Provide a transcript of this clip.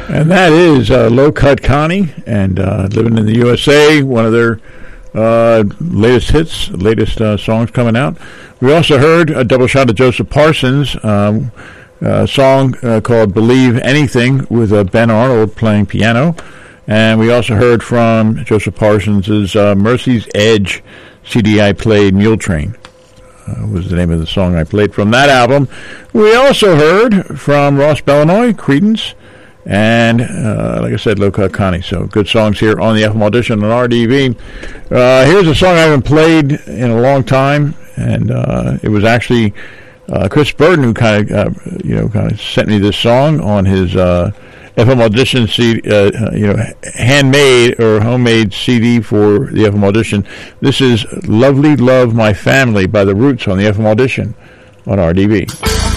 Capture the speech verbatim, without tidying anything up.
And that is uh, Low Cut Connie, and uh, living in the U S A, one of their uh, latest hits, latest uh, songs coming out. We also heard a double shot of Joseph Parsons, um, a song uh, called Believe Anything with uh, Ben Arnold playing piano. And we also heard from Joseph Parsons' uh, Mercy's Edge C D I played, Mule Train. Uh, was the name of the song I played from that album. We also heard from Ross Bellinoy, Creedence, and, uh, like I said, Low Cut Connie. So good songs here on the F M Audition on R D V. Uh, here's a song I haven't played in a long time, and uh, it was actually uh, Chris Burden who kind of, uh, you know, kind of sent me this song on his uh, F M Audition C D, uh, you know, handmade or homemade C D for the F M Audition. This is Lovely Love My Family by The Roots on the F M Audition on R D V.